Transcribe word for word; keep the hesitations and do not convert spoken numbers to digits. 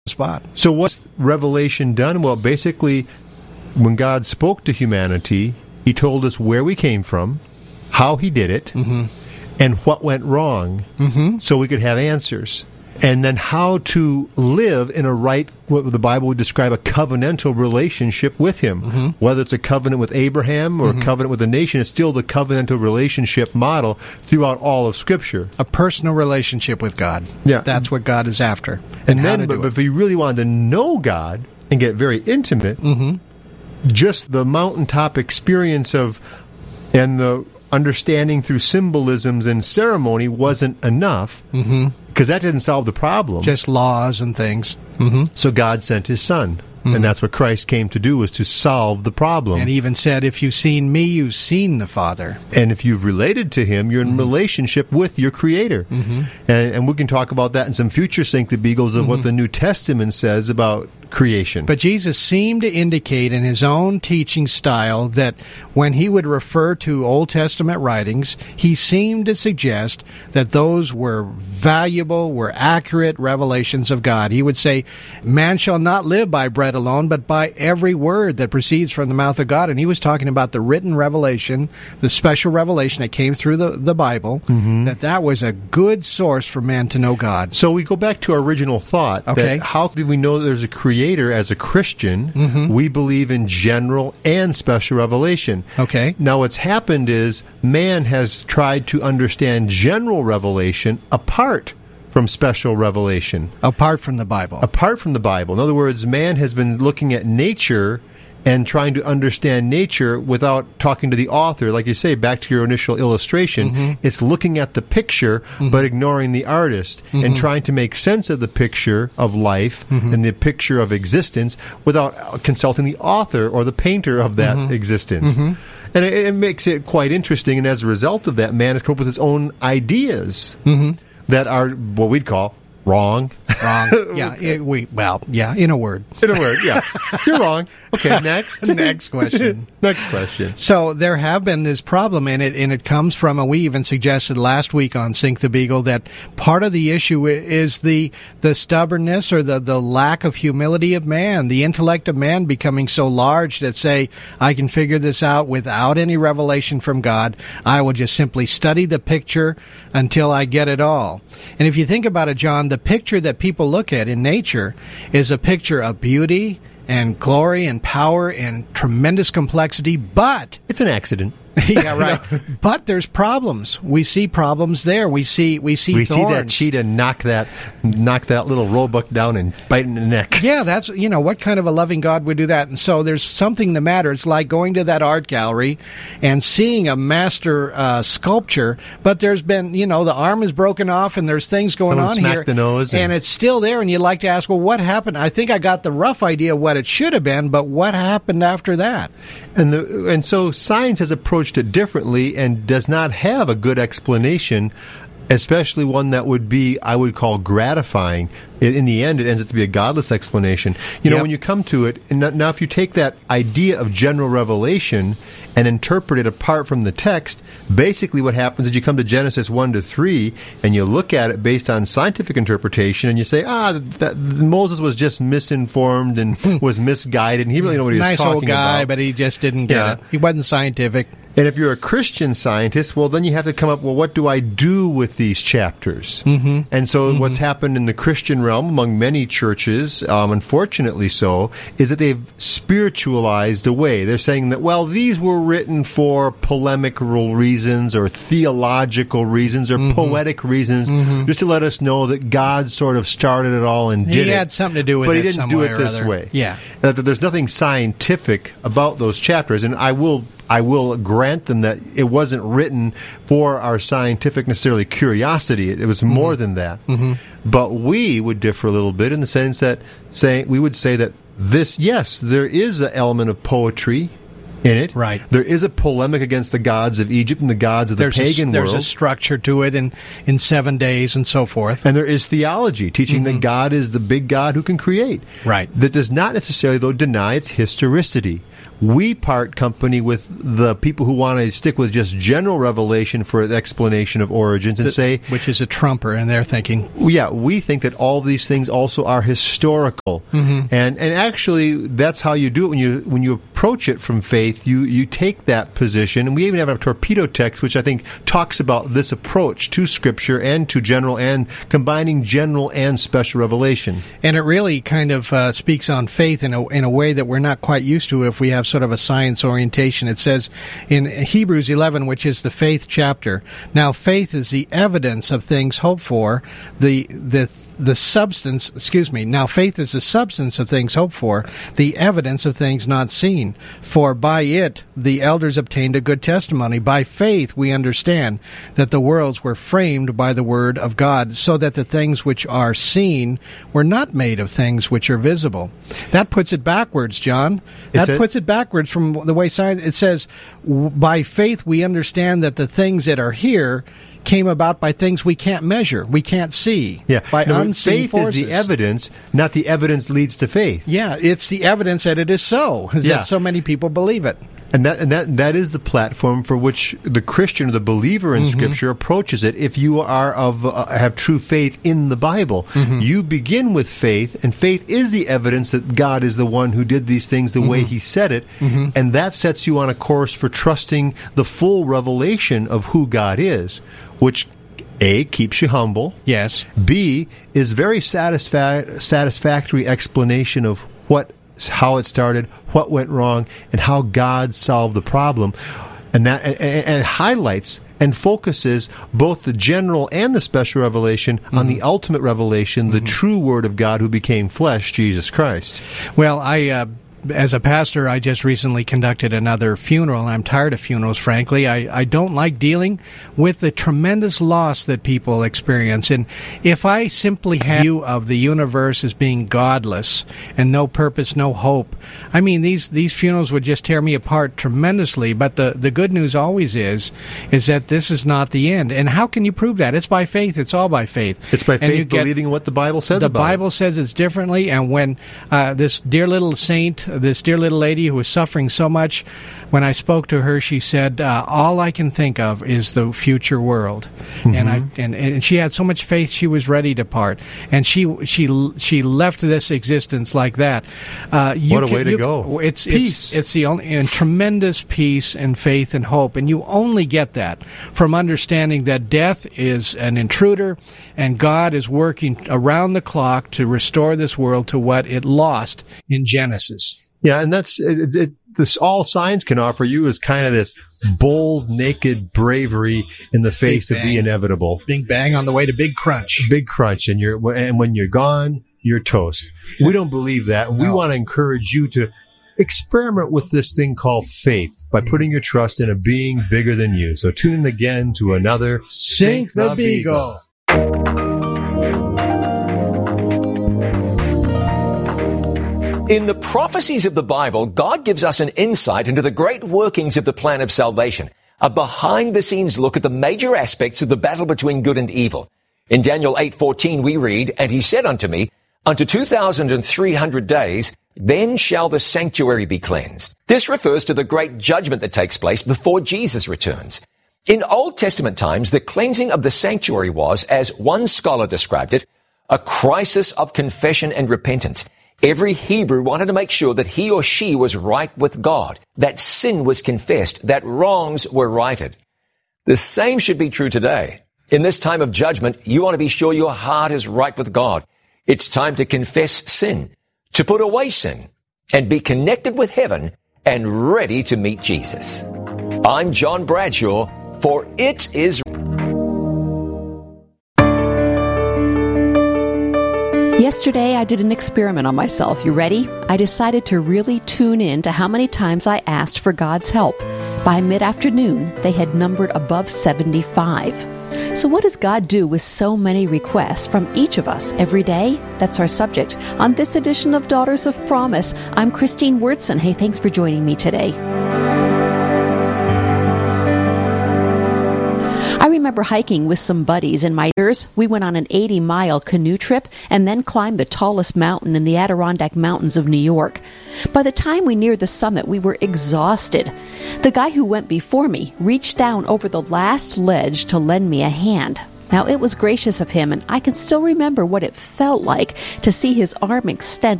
spot. So what's Revelation done? Well, basically, when God spoke to humanity, He told us where we came from, how He did it, mm-hmm. and what went wrong, mm-hmm. so we could have answers. And then how to live in a right, what the Bible would describe, a covenantal relationship with Him. Mm-hmm. Whether it's a covenant with Abraham or mm-hmm. a covenant with a nation, it's still the covenantal relationship model throughout all of Scripture. A personal relationship with God. Yeah. That's what God is after. And, and then, but, but if you really wanted to know God and get very intimate, mm-hmm. just the mountaintop experience of, and the understanding through symbolisms and ceremony wasn't enough, mm-hmm. because that didn't solve the problem. Just laws and things. Mm-hmm. So God sent His Son. Mm-hmm. And that's what Christ came to do, was to solve the problem. And He even said, if you've seen me, you've seen the Father. And if you've related to Him, you're in mm-hmm. relationship with your Creator. Mm-hmm. And, and we can talk about that in some future Sancta Beagles of mm-hmm. what the New Testament says about creation. But Jesus seemed to indicate in His own teaching style that when He would refer to Old Testament writings, He seemed to suggest that those were valuable, were accurate revelations of God. He would say, man shall not live by bread alone, but by every word that proceeds from the mouth of God. And He was talking about the written revelation, the special revelation that came through the, the Bible, mm-hmm. that that was a good source for man to know God. So we go back to our original thought. Okay. That how do we know there's a creator? As a Christian, mm-hmm. we believe in general and special revelation. Okay. Now what's happened is man has tried to understand general revelation apart from special revelation. Apart from the Bible. Apart from the Bible. In other words, man has been looking at nature and trying to understand nature without talking to the author. Like you say, back to your initial illustration, mm-hmm. it's looking at the picture, mm-hmm. but ignoring the artist, mm-hmm. and trying to make sense of the picture of life mm-hmm. and the picture of existence without consulting the author or the painter of that mm-hmm. existence. Mm-hmm. And it, it makes it quite interesting, and as a result of that, man has come up with his own ideas mm-hmm. that are what we'd call wrong. Wrong. Yeah. It, we, well, yeah, in a word. In a word, yeah. You're wrong. Okay, next. Next question. Next question. So there have been this problem, and it and it comes from, and we even suggested last week on Sink the Beagle, that part of the issue is the the stubbornness or the, the lack of humility of man, the intellect of man becoming so large that, say, I can figure this out without any revelation from God. I will just simply study the picture until I get it all. And if you think about it, John, the picture that people look at in nature is a picture of beauty and glory and power and tremendous complexity, but it's an accident. Yeah, right. But there's problems. We see problems there. We see we see we thorns. see that cheetah knock that knock that little roebuck down and bite in the neck. Yeah, that's, you know, what kind of a loving God would do that? And so there's something that matters, like going to that art gallery and seeing a master uh, sculpture, but there's been, you know, the arm is broken off and there's things going Someone on smacked here, the nose and, and it's still there, and you'd like to ask, well, what happened? I think I got the rough idea of what it should have been, but what happened after that? And the and so science has approached it differently and does not have a good explanation, especially one that would be, I would call, gratifying. In the end, it ends up to be a godless explanation. You know, yep. when you come to it, and now if you take that idea of general revelation and interpret it apart from the text, basically what happens is you come to Genesis one to three, and you look at it based on scientific interpretation, and you say, ah, that, Moses was just misinformed and was misguided, and he really didn't know what he was nice talking old guy, about. But he just didn't get Yeah. it. He wasn't scientific. And if you're a Christian scientist, well, then you have to come up, well, what do I do with these chapters? Mm-hmm. And so mm-hmm. what's happened in the Christian realm among many churches, um, unfortunately so, is that they've spiritualized away. They're saying that, well, these were written for polemical reasons or theological reasons or mm-hmm. poetic reasons, mm-hmm. just to let us know that God sort of started it all and did it. He had something to do with it, it, but he didn't do it this other. way. Yeah. That there's nothing scientific about those chapters, and I will I will grant them that it wasn't written for our scientific, necessarily, curiosity. It, it was more mm-hmm. than that. Mm-hmm. But we would differ a little bit in the sense that saying we would say that this, yes, there is an element of poetry in it. Right. There is a polemic against the gods of Egypt and the gods of the there's pagan a, world. There's a structure to it in, in seven days and so forth. And there is theology, teaching mm-hmm. that God is the big God who can create. Right. That does not necessarily, though, deny its historicity. we part company with the people who want to stick with just general revelation for the explanation of origins and the, say... Which is a trumper, and they're thinking... Yeah, we think that all these things also are historical. Mm-hmm. And and actually, that's how you do it. When you when you approach it from faith, you, you take that position. And we even have a torpedo text, which I think talks about this approach to Scripture and to general and combining general and special revelation. And it really kind of uh, speaks on faith in a, in a way that we're not quite used to if we have sort of a science orientation. It says in Hebrews eleven, which is the faith chapter, now faith is the evidence of things hoped for, the the the substance, excuse me, now faith is the substance of things hoped for, the evidence of things not seen. For by it the elders obtained a good testimony. By faith we understand that the worlds were framed by the word of God, so that the things which are seen were not made of things which are visible. That puts it backwards, John. That it? puts it backwards from the way science, it says, by faith we understand that the things that are here came about by things we can't measure, we can't see, yeah. by no, unseen faith forces. Is the evidence, not the evidence leads to faith. Yeah, it's the evidence that it is so, is yeah. that so many people believe it. And that and that that is the platform for which the Christian or the believer in mm-hmm. Scripture approaches it. If you are of uh, have true faith in the Bible, mm-hmm. you begin with faith, and faith is the evidence that God is the one who did these things the mm-hmm. way He said it, mm-hmm. and that sets you on a course for trusting the full revelation of who God is, which A, keeps you humble. Yes. B, is very satisfa- satisfactory explanation of what how it started, what went wrong, and how God solved the problem, and that and, and highlights and focuses both the general and the special revelation mm-hmm. on the ultimate revelation, mm-hmm. the true Word of God who became flesh, Jesus Christ. Well, I. Uh As a pastor, I just recently conducted another funeral, and I'm tired of funerals, frankly. I, I don't like dealing with the tremendous loss that people experience. And if I simply have a view of the universe as being godless and no purpose, no hope, I mean, these, these funerals would just tear me apart tremendously. But the, the good news always is, is that this is not the end. And how can you prove that? It's by faith. It's all by faith. It's by faith believing what the Bible says the about it. The Bible says it's differently, and when uh, this dear little saint, this dear little lady who was suffering so much, when I spoke to her, she said, uh, all I can think of is the future world. Mm-hmm. And I and, and she had so much faith she was ready to part. And she she she left this existence like that. Uh, you what a can, way to you, go. It's, peace. It's, it's the only, and tremendous peace and faith and hope. And you only get that from understanding that death is an intruder and God is working around the clock to restore this world to what it lost in Genesis. Yeah, and that's it, it, this. All science can offer you is kind of this bold, naked bravery in the face of the inevitable. Big bang on the way to big crunch. Big crunch, and you're and when you're gone, you're toast. We don't believe that. We no. want to encourage you to experiment with this thing called faith by putting your trust in a being bigger than you. So tune in again to another Sink the, the Beagle. Beagle. In the prophecies of the Bible, God gives us an insight into the great workings of the plan of salvation, a behind-the-scenes look at the major aspects of the battle between good and evil. In Daniel eight fourteen we read, "And he said unto me, unto two thousand three hundred days, then shall the sanctuary be cleansed." This refers to the great judgment that takes place before Jesus returns. In Old Testament times, the cleansing of the sanctuary was, as one scholar described it, a crisis of confession and repentance. Every Hebrew wanted to make sure that he or she was right with God, that sin was confessed, that wrongs were righted. The same should be true today. In this time of judgment, you want to be sure your heart is right with God. It's time to confess sin, to put away sin, and be connected with heaven and ready to meet Jesus. I'm John Bradshaw, for it is Yesterday, I did an experiment on myself. You ready? I decided to really tune in to how many times I asked for God's help. By mid-afternoon, they had numbered above seventy-five. So what does God do with so many requests from each of us every day? That's our subject on this edition of Daughters of Promise. I'm Christine Wurtson. Hey, thanks for joining me today. I remember hiking with some buddies in my years. We went on an eighty-mile canoe trip and then climbed the tallest mountain in the Adirondack Mountains of New York. By the time we neared the summit, we were exhausted. The guy who went before me reached down over the last ledge to lend me a hand. Now, it was gracious of him, and I can still remember what it felt like to see his arm extended